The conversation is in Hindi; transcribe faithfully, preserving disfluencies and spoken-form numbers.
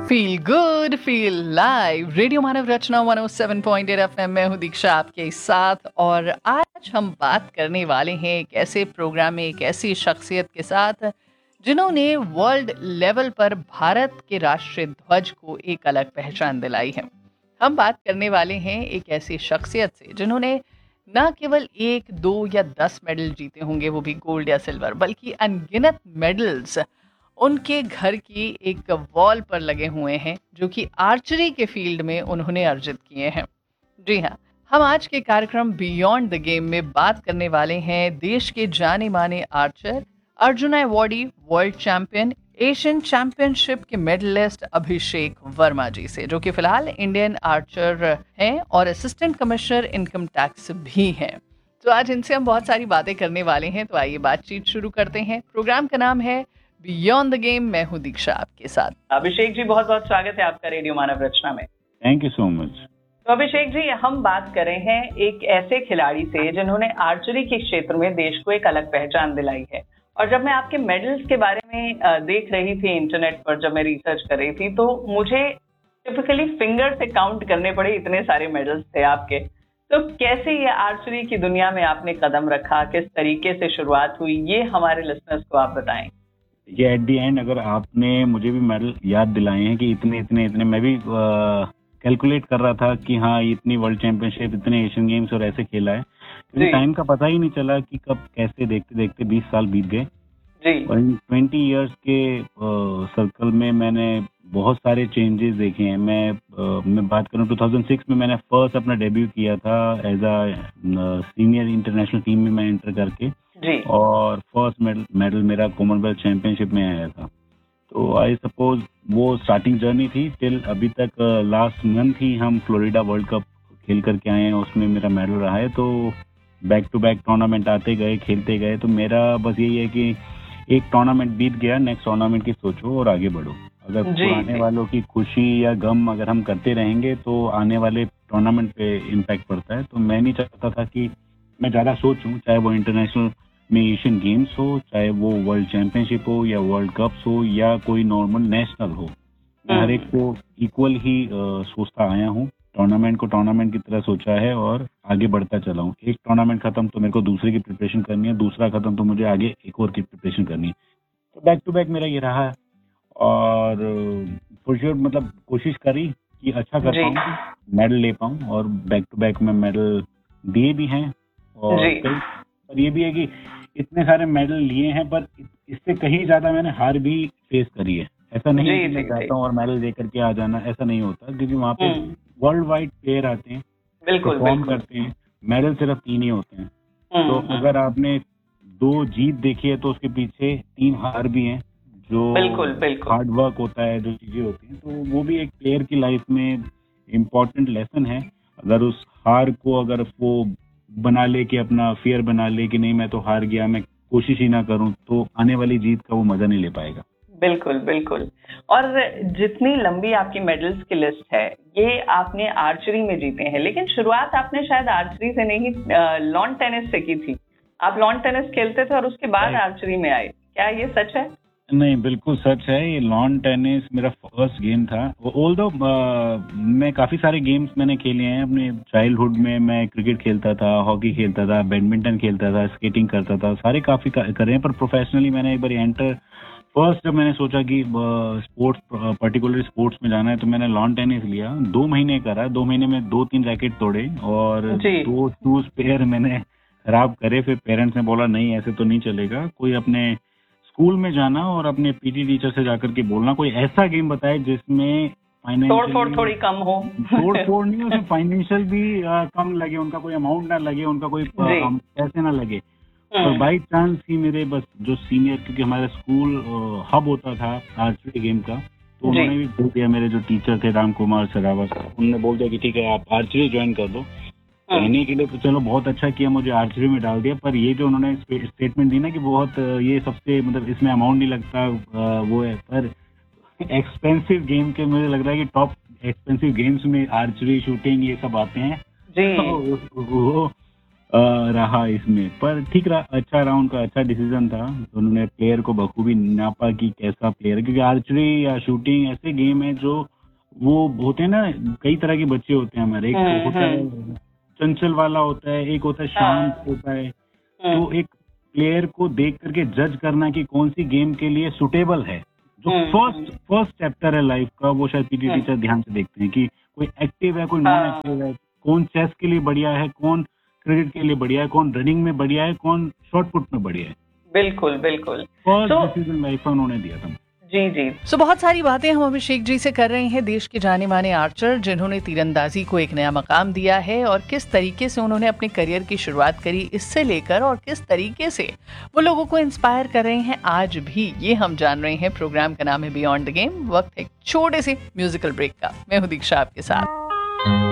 Feel good feel live radio मानव रचना एक सौ सात पॉइंट आठ एफएम में हूँ दीक्षा आपके साथ। और आज हम बात करने वाले हैं एक ऐसे प्रोग्राम में एक ऐसी शख्सियत के साथ जिन्होंने वर्ल्ड लेवल पर भारत के राष्ट्रीय ध्वज को एक अलग पहचान दिलाई है। हम बात करने वाले हैं एक ऐसी शख्सियत से जिन्होंने न केवल एक दो या दस मेडल जीते होंगे, वो भी गोल्ड या सिल्वर, बल्कि अनगिनत मेडल्स उनके घर की एक वॉल पर लगे हुए हैं जो कि आर्चरी के फील्ड में उन्होंने अर्जित किए हैं। जी हाँ, हम आज के कार्यक्रम बियॉन्ड द गेम में बात करने वाले हैं देश के जाने माने Archer, Arjun awardee, world champion, Asian championship के मेडलिस्ट अभिषेक वर्मा जी से, जो कि फिलहाल इंडियन आर्चर हैं और असिस्टेंट कमिश्नर इनकम टैक्स भी हैं। तो आज इनसे हम बहुत सारी बातें करने वाले हैं, तो आइए बातचीत शुरू करते हैं। प्रोग्राम का नाम है बियॉन्ड द गेम। मैं हूँ दीक्षा आपके साथ। अभिषेक जी, बहुत बहुत स्वागत है आपका रेडियो मानव रचना में। Thank you so much. तो अभिषेक जी, हम बात कर रहे हैं एक ऐसे खिलाड़ी से जिन्होंने आर्चरी के क्षेत्र में देश को एक अलग पहचान दिलाई है। और जब मैं आपके मेडल्स के बारे में देख रही थी इंटरनेट पर, जब मैं रिसर्च कर रही थी, तो मुझे टिपिकली फिंगर से काउंट करने पड़े, इतने सारे मेडल्स थे आपके। तो कैसे ये आर्चरी की दुनिया में आपने कदम रखा, किस तरीके से शुरुआत हुई, ये हमारे लिसनर्स को आप बताएं। ये एट दी एंड अगर आपने मुझे भी मेडल याद दिलाए हैं कि इतने इतने इतने, मैं भी कैलकुलेट कर रहा था कि हाँ इतनी वर्ल्ड चैंपियनशिप, इतने एशियन गेम्स और ऐसे खेला है, क्योंकि टाइम का पता ही नहीं चला कि कब कैसे देखते देखते बीस साल बीत गए। जी। और इन ट्वेंटी इयर्स के सर्कल में मैंने बहुत सारे चेंजेस देखे हैं। मैं uh, मैं बात करूं दो हज़ार छह में मैंने फर्स्ट अपना डेब्यू किया था as a senior international team में मैं एंटर करके जी। और फर्स्ट मेडल मेडल मेरा कॉमनवेल्थ चैंपियनशिप में आया था। तो आई सपोज वो स्टार्टिंग जर्नी थी टिल अभी तक। लास्ट मंथ ही हम फ्लोरिडा वर्ल्ड कप खेल करके आए हैं, उसमें मेरा मेडल रहा है। तो बैक टू बैक टूर्नामेंट आते गए, खेलते गए। तो मेरा बस यही है कि एक टूर्नामेंट बीत गया, नेक्स्ट टूर्नामेंट की सोचो और आगे बढ़ो। अगर पुराने वालों की खुशी या गम अगर हम करते रहेंगे तो आने वाले टूर्नामेंट पे इम्पैक्ट पड़ता है। तो मैं नहीं चाहता था कि मैं ज्यादा सोचूं, चाहे वो इंटरनेशनल में एशियन गेम्स हो, चाहे वो वर्ल्ड चैंपियनशिप हो या वर्ल्ड कप्स हो या कोई नॉर्मल नेशनल हो। मैं हर एक को इक्वल ही uh, सोचता आया हूँ। टूर्नामेंट को टूर्नामेंट की तरह सोचा है और आगे बढ़ता चला हूँ। एक टूर्नामेंट खत्म तो मेरे को दूसरे की प्रिपरेशन करनी है, दूसरा खत्म तो मुझे आगे एक और की प्रिपरेशन करनी है। तो बैक टू बैक मेरा ये रहा है और फॉर श्योर मतलब कोशिश करी कि अच्छा कर पाऊँ, मेडल ले पाऊँ, और बैक टू बैक में मेडल दिए भी हैं। और पर ये भी है कि इतने सारे मेडल लिए हैं पर इससे कहीं ज्यादा मैंने हार भी फेस करी है। ऐसा नहीं है कि मैं चाहता हूँ और मेडल लेकर के आ जाना, ऐसा नहीं होता, क्योंकि वहाँ पे वर्ल्ड वाइड प्लेयर आते हैं, बिल्कुल परफॉर्म करते हैं। मेडल सिर्फ तीन ही होते हैं। तो अगर आपने दो जीत देखी है तो उसके पीछे तीन हार भी हैं, जो बिल्कुल बिल्कुल हार्ड वर्क होता है, जो चीजें होती हैं। तो वो भी एक प्लेयर की लाइफ में इम्पोर्टेंट लेसन है। अगर उस हार को अगर वो बना ले कि अपना फियर बना ले कि नहीं मैं तो हार गया, मैं कोशिश ही ना करूं, तो आने वाली जीत का वो मजा नहीं ले पाएगा। बिल्कुल बिल्कुल। और जितनी लंबी आपकी मेडल्स की लिस्ट है, ये आपने आर्चरी में जीते हैं, लेकिन शुरुआत आपने शायद आर्चरी से नहीं, लॉन टेनिस से की थी। आप लॉन टेनिस खेलते थे और उसके बाद आर्चरी में आए, क्या ये सच है? नहीं, बिल्कुल सच है। ये लॉन टेनिस मेरा फर्स्ट गेम था। ऑल्दो मैं काफी सारे गेम्स मैंने खेले हैं अपने चाइल्डहुड में। मैं क्रिकेट खेलता था, हॉकी खेलता था, बैडमिंटन खेलता था, स्केटिंग करता था, सारे काफी करे हैं। पर प्रोफेशनली मैंने एक बार एंटर फर्स्ट जब मैंने सोचा कि स्पोर्ट्स पर्टिकुलर स्पोर्ट्स में जाना है तो मैंने लॉन टेनिस लिया। दो महीने करा, दो महीने में दो तीन रैकेट तोड़े और दो शूज पेयर मैंने खराब करे। फिर पेरेंट्स ने बोला नहीं ऐसे तो नहीं चलेगा, कोई अपने स्कूल में जाना और अपने पीटी टीचर से जाकर के बोलना कोई ऐसा गेम बताए जिसमें तोड़ फोड़ थोड़ी कम हो। तोड़ फोड़ नहीं, उसमें फाइनेंशियल भी आ, कम लगे, उनका कोई अमाउंट ना लगे, उनका कोई पैसे ना लगे। और बाई चांस ही मेरे बस जो सीनियर, क्योंकि हमारा स्कूल हब होता था आर्चरी गेम का, तो उन्होंने भी बोल दिया, मेरे जो टीचर थे राम कुमार सरावत, उन्होंने बोल दिया कि ठीक है आप आर्चरी ज्वाइन कर दो। कहने के लिए तो चलो बहुत अच्छा किया, मुझे आर्चरी में डाल दिया। पर ये जो उन्होंने स्टेटमेंट दी ना कि बहुत ये सबसे मतलब इसमें अमाउंट नहीं लगता वो है, पर एक्सपेंसिव गेम के मुझे लग रहा है कि टॉप एक्सपेंसिव गेम्स में आर्चरी, शूटिंग ये सब आते हैं। जी। तो वो रहा इसमें, पर ठीक रहा, अच्छा राउंड का अच्छा डिसीजन था। तो उन्होंने प्लेयर को बखूबी नापा कि कैसा प्लेयर है, क्योंकि आर्चरी या शूटिंग ऐसे गेम है जो वो होते हैं ना, कई तरह के बच्चे होते हैं हमारे, एक तो होता है चंचल वाला होता है, एक होता है शांत होता है। तो एक प्लेयर को देख करके जज करना कि कौन सी गेम के लिए सुटेबल है, जो फर्स्ट फर्स्ट चैप्टर है लाइफ का, वो शायद पीटी टीचर ध्यान से देखते हैं कि कोई एक्टिव है, कोई नॉन एक्टिव है, कौन चेस के लिए बढ़िया है, कौन क्रिकेट के लिए बढ़िया है, कौन रनिंग में बढ़िया है, कौन शॉर्ट पुट में बढ़िया है। बिल्कुल बिल्कुल, फर्स्ट डिसीजन लाइफ का उन्होंने दिया था। जी जी। सो बहुत सारी बातें हम अभिषेक जी से कर रहे हैं, देश के जाने माने आर्चर जिन्होंने तीरंदाजी को एक नया मकाम दिया है, और किस तरीके से उन्होंने अपने करियर की शुरुआत करी इससे लेकर, और किस तरीके से वो लोगों को इंस्पायर कर रहे हैं आज भी, ये हम जान रहे हैं। प्रोग्राम का नाम है बियॉन्ड द गेम। वक्त है छोटे से म्यूजिकल ब्रेक का। मैं हूं दीक्षा आपके साथ।